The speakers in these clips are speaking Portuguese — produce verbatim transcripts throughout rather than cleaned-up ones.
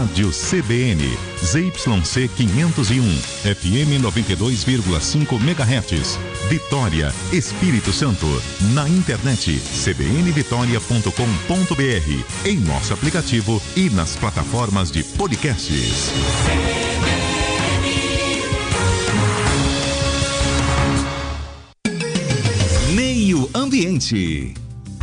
Rádio C B N, Z Y C quinhentos e um, F M noventa e dois vírgula cinco megahertz, Vitória, Espírito Santo. Na internet c b n vitória ponto com ponto b r, em nosso aplicativo e nas plataformas de podcasts. Meio Ambiente.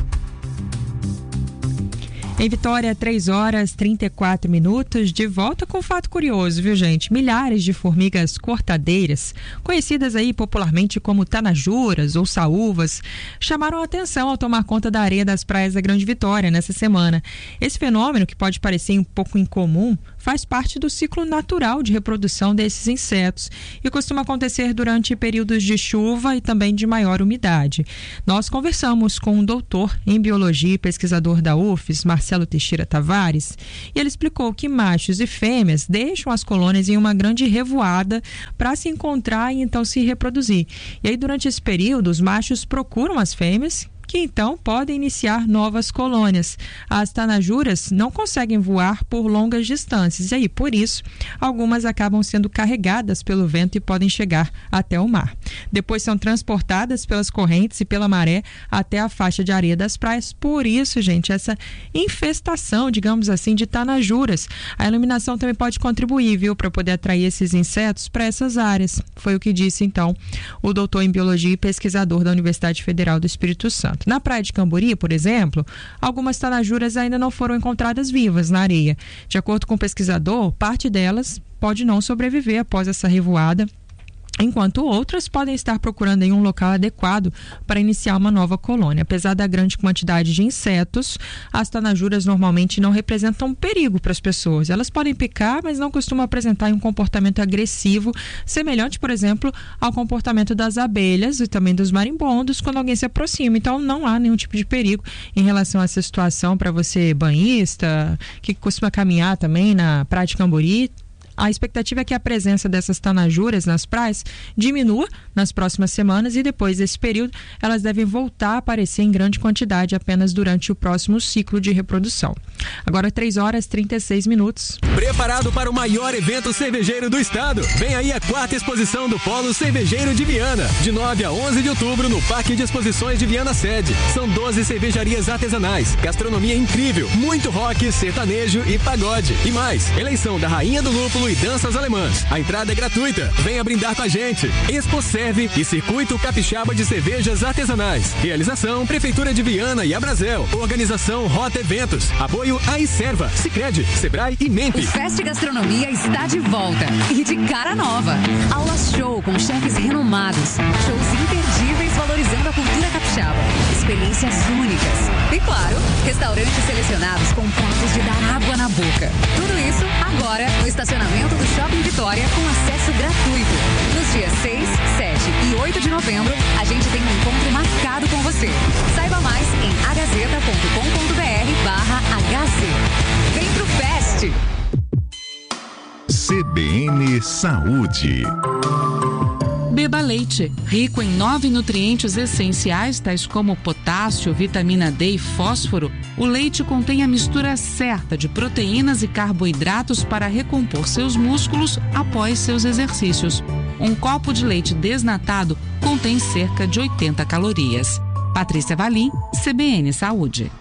Em Vitória, três horas e trinta e quatro minutos, de volta com um fato curioso, viu, gente? Milhares de formigas cortadeiras, conhecidas aí popularmente como tanajuras ou saúvas, chamaram a atenção ao tomar conta da areia das praias da Grande Vitória nessa semana. Esse fenômeno, que pode parecer um pouco incomum, faz parte do ciclo natural de reprodução desses insetos e costuma acontecer durante períodos de chuva e também de maior umidade. Nós conversamos com um doutor em biologia e pesquisador da U F E S, Marcelo Teixeira Tavares, e ele explicou que machos e fêmeas deixam as colônias em uma grande revoada para se encontrar e então se reproduzir. E aí, durante esse período, os machos procuram as fêmeas, que então podem iniciar novas colônias. As tanajuras não conseguem voar por longas distâncias e aí, por isso, algumas acabam sendo carregadas pelo vento e podem chegar até o mar. Depois são transportadas pelas correntes e pela maré até a faixa de areia das praias. Por isso, gente, essa infestação, digamos assim, de tanajuras. A iluminação também pode contribuir, viu, para poder atrair esses insetos para essas áreas. Foi o que disse, então, o doutor em biologia e pesquisador da Universidade Federal do Espírito Santo. Na praia de Cambori, por exemplo, algumas tanajuras ainda não foram encontradas vivas na areia. De acordo com o pesquisador, parte delas pode não sobreviver após essa revoada, enquanto outras podem estar procurando em um local adequado para iniciar uma nova colônia. Apesar da grande quantidade de insetos, as tanajuras normalmente não representam perigo para as pessoas. Elas podem picar, mas não costumam apresentar um comportamento agressivo, semelhante, por exemplo, ao comportamento das abelhas e também dos marimbondos quando alguém se aproxima. Então, não há nenhum tipo de perigo em relação a essa situação para você, banhista, que costuma caminhar também na praia de Cambori. A expectativa é que a presença dessas tanajuras nas praias diminua nas próximas semanas e depois desse período elas devem voltar a aparecer em grande quantidade apenas durante o próximo ciclo de reprodução. Agora três horas e trinta e seis minutos. Preparado para o maior evento cervejeiro do estado? Vem aí a quarta exposição do Polo Cervejeiro de Viana, de nove a onze de outubro no Parque de Exposições de Viana Sede. São doze cervejarias artesanais, gastronomia incrível, muito rock, sertanejo e pagode. E mais, eleição da Rainha do Lúpulo e danças alemãs. A entrada é gratuita. Venha brindar com a gente. Expo Serve e Circuito Capixaba de Cervejas Artesanais. Realização Prefeitura de Viana e Abrazel. Organização Rota Eventos. Apoio Aicerva, Sicredi, Sebrae e Memphis. O Fest Gastronomia está de volta e de cara nova. Aulas show com chefes renomados. Shows imperdíveis valorizando a cultura capixaba. Experiências únicas. E claro, restaurantes selecionados com pratos de dar água na boca. Tudo isso agora no estacionamento do Shopping Vitória com acesso gratuito. Nos dias seis, sete e oito de novembro, a gente tem um encontro marcado com você. Saiba mais em agazeta ponto com ponto b r barra hz. Vem pro Fest! C B N Saúde. Beba leite, rico em nove nutrientes essenciais, tais como potássio, vitamina D e fósforo. O leite contém a mistura certa de proteínas e carboidratos para recompor seus músculos após seus exercícios. Um copo de leite desnatado contém cerca de oitenta calorias. Patrícia Valim, C B N Saúde.